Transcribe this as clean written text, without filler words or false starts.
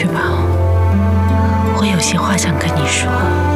去吧，我有些话想跟你说。